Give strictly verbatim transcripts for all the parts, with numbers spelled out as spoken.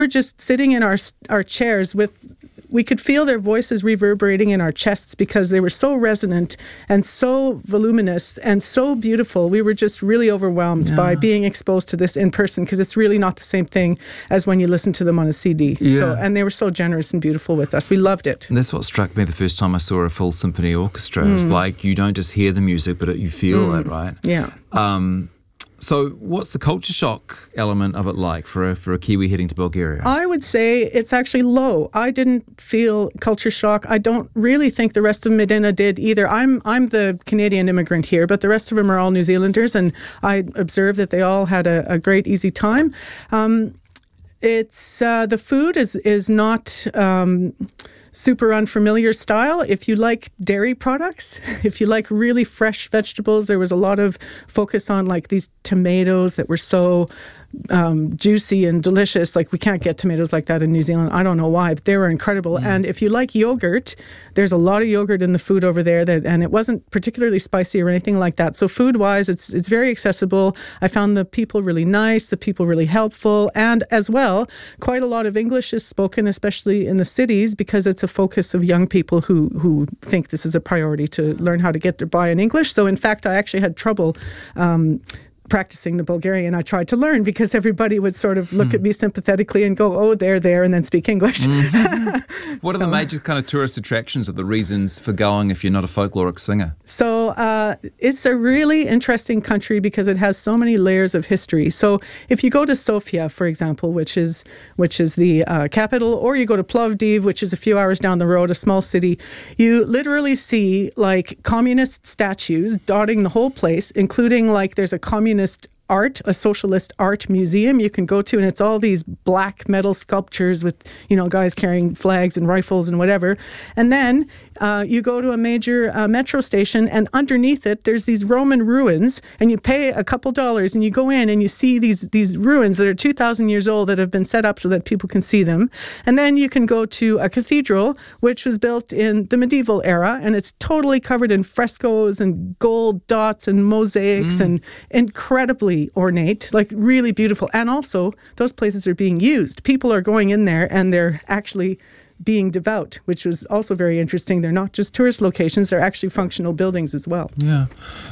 were just sitting in our our chairs with, we could feel their voices reverberating in our chests because they were so resonant and so voluminous and so beautiful. We were just really overwhelmed yeah. by being exposed to this in person, because it's really not the same thing as when you listen to them on a C D. Yeah. So, and they were so generous and beautiful with us. We loved it. And that's what struck me the first time I saw a full symphony orchestra. Mm. It's like you don't just hear the music, but it, you feel mm. it, right? Yeah. Um, So what's the culture shock element of it like for a, for a Kiwi heading to Bulgaria? I would say it's actually low. I didn't feel culture shock. I don't really think the rest of Medina did either. I'm I'm the Canadian immigrant here, but the rest of them are all New Zealanders, and I observed that they all had a, a great, easy time. Um, it's uh, the food is is not Um, super unfamiliar style. If you like dairy products, if you like really fresh vegetables, there was a lot of focus on like these tomatoes that were so um, juicy and delicious. Like we can't get tomatoes like that in New Zealand. I don't know why, but they were incredible. Mm. And if you like yogurt, there's a lot of yogurt in the food over there, that, and it wasn't particularly spicy or anything like that. So food-wise, it's it's very accessible. I found the people really nice, the people really helpful, and as well, quite a lot of English is spoken, especially in the cities, because it's a focus of young people who who think this is a priority to learn how to get by in English. So in fact, I actually had trouble um, practicing the Bulgarian. I tried to learn because everybody would sort of look mm. at me sympathetically and go, oh, they're there, and then speak English. Mm. What so, are the major kind of tourist attractions or the reasons for going if you're not a folkloric singer? So uh, it's a really interesting country because it has so many layers of history. So if you go to Sofia, for example, which is which is the uh, capital, or you go to Plovdiv, which is a few hours down the road, a small city, you literally see like communist statues dotting the whole place, including like there's a communist art, a socialist art museum you can go to, and it's all these black metal sculptures with, you know, guys carrying flags and rifles and whatever. And then uh, you go to a major uh, metro station, and underneath it, there's these Roman ruins, and you pay a couple dollars, and you go in, and you see these these ruins that are two thousand years old that have been set up so that people can see them. And then you can go to a cathedral, which was built in the medieval era, and it's totally covered in frescoes and gold dots and mosaics mm. and incredibly ornate, like really beautiful. And also, those places are being used. People are going in there, and they're actually being devout, which was also very interesting. They're not just tourist locations, they're actually functional buildings as well. Yeah.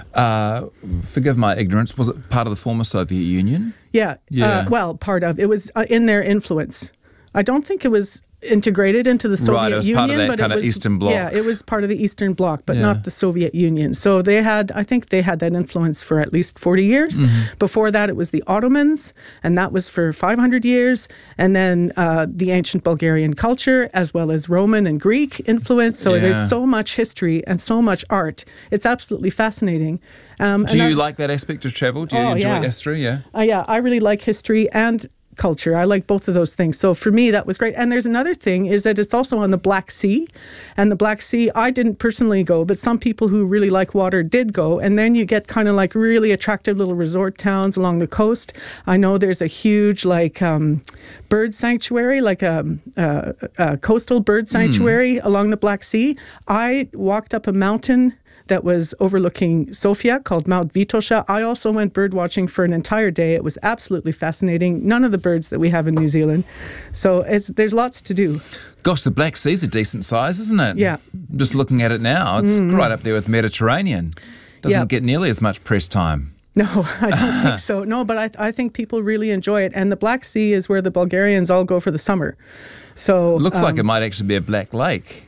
Uh, forgive my ignorance, was it part of the former Soviet Union? Yeah. Yeah. Uh, well, part of. It was uh, in their influence. I don't think it was integrated into the Soviet right, it was Union, part of that but kind it of was, Eastern Bloc. Yeah, it was part of the Eastern Bloc, but yeah. not the Soviet Union. So they had, I think they had that influence for at least forty years. Mm-hmm. Before that, it was the Ottomans, and that was for five hundred years. And then uh, the ancient Bulgarian culture, as well as Roman and Greek influence. So yeah. there's so much history and so much art. It's absolutely fascinating. Um, Do you I, like that aspect of travel? Do you oh, enjoy yeah. history? Yeah. Uh, yeah, I really like history and culture. I like both of those things. So for me, that was great. And there's another thing, is that it's also on the Black Sea. And the Black Sea, I didn't personally go, but some people who really like water did go. And then you get kind of like really attractive little resort towns along the coast. I know there's a huge like um, bird sanctuary, like a, a, a coastal bird sanctuary mm. along the Black Sea. I walked up a mountain that was overlooking Sofia called Mount Vitosha. I also went bird watching for an entire day. It was absolutely fascinating. None of the birds that we have in New Zealand. So it's, there's lots to do. Gosh, the Black Sea's a decent size, isn't it? Yeah. Just looking at it now, it's mm. right up there with Mediterranean. Doesn't yeah. get nearly as much press time. No, I don't think so. No, but I, I think people really enjoy it. And the Black Sea is where the Bulgarians all go for the summer. So it looks um, like it might actually be a black lake.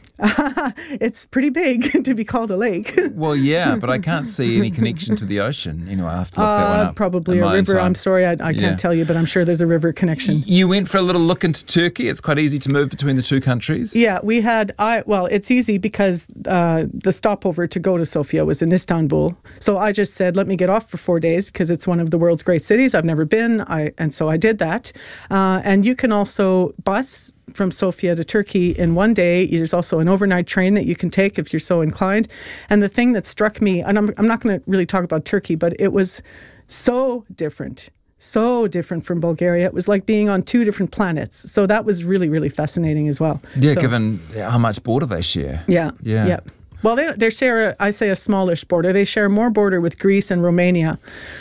It's pretty big to be called a lake. Well, yeah, but I can't see any connection to the ocean. Anyway, I have to look uh, that one up. Probably a river. I'm sorry, I, I can't yeah. tell you, but I'm sure there's a river connection. You went for a little look into Turkey. It's quite easy to move between the two countries. Yeah, we had, I well, it's easy because uh, the stopover to go to Sofia was in Istanbul. So I just said, let me get off for four days because it's one of the world's great cities. I've never been, I and so I did that. Uh, and you can also bus from Sofia to Turkey in one day. There's also an overnight train that you can take if you're so inclined. And the thing that struck me, and I'm, I'm not going to really talk about Turkey, but it was so different, so different from Bulgaria. It was like being on two different planets. So that was really, really fascinating as well. Yeah, so, given how much border they share. Yeah, yeah. yeah. Well, they, they share, a, I say, a smallish border. They share more border with Greece and Romania.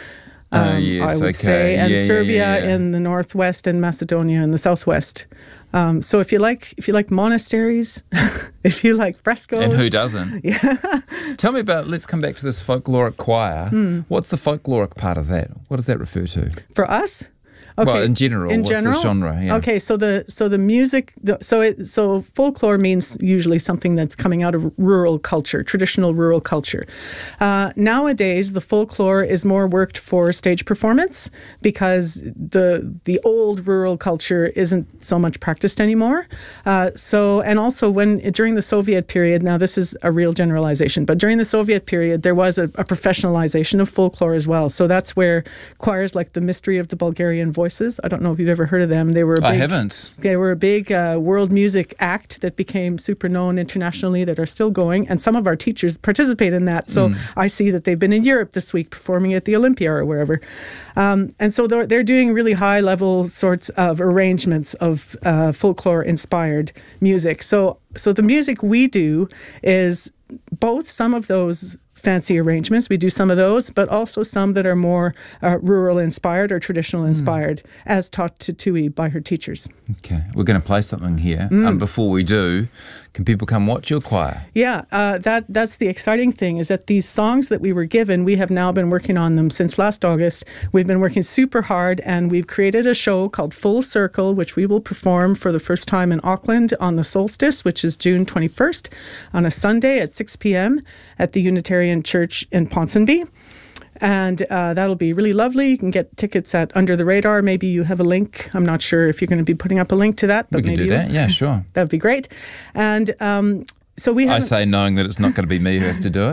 um, Oh, yes, I would okay. say, and Yeah, yeah, Serbia yeah, yeah. in the northwest and Macedonia in the southwest. Um, so if you like, if you like monasteries, if you like frescoes, And who doesn't? Yeah. Tell me about, let's come back to this folkloric choir. Mm. What's the folkloric part of that? What does that refer to? For us. Okay. Well, in general, in what's general? the genre? Yeah. Okay, so the so the music, the, so it so folklore means usually something that's coming out of rural culture, traditional rural culture. Uh, nowadays, the folklore is more worked for stage performance because the the old rural culture isn't so much practiced anymore. Uh, so and also when during the Soviet period, now this is a real generalization, but during the Soviet period, there was a, a professionalization of folklore as well. So that's where choirs like the Mystery of the Bulgarian Voices. I don't know if you've ever heard of them. They were a big, I haven't. They were a big uh, world music act that became super known internationally that are still going. And some of our teachers participate in that. So mm. I see that they've been in Europe this week performing at the Olympia or wherever. Um, and so they're, they're doing really high level sorts of arrangements of uh, folklore inspired music. So, so the music we do is both some of those fancy arrangements. We do some of those, but also some that are more uh, rural inspired or traditional inspired, mm. as taught to Tui by her teachers. Okay, we're going to play something here. Mm. Um, before we do, can people come watch your choir? Yeah, uh, that that's the exciting thing is that these songs that we were given, we have now been working on them since last August. We've been working super hard and we've created a show called Full Circle, which we will perform for the first time in Auckland on the solstice, which is June twenty-first, on a Sunday at six p.m. at the Unitarian Church in Ponsonby. And uh, that'll be really lovely. You can get tickets at Under the Radar. Maybe you have a link. I'm not sure if you're going to be putting up a link to that. But we can maybe do that. you, Yeah, sure. That would be great. And um, so we I haven't... say knowing that it's not going to be me who has to do it.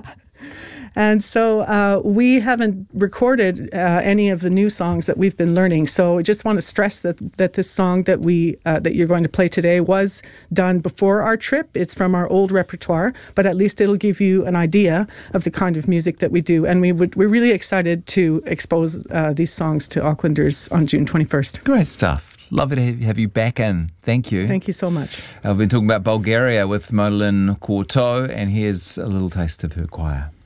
And so uh, we haven't recorded uh, any of the new songs that we've been learning. So I just want to stress that that this song that we uh, that you're going to play today was done before our trip. It's from our old repertoire, but at least it'll give you an idea of the kind of music that we do. And we would, we're really excited to expose uh, these songs to Aucklanders on June twenty-first. Great stuff. Lovely to have you back in. Thank you. Thank you so much. I've been talking about Bulgaria with Madeleine Courteau, and here's a little taste of her choir.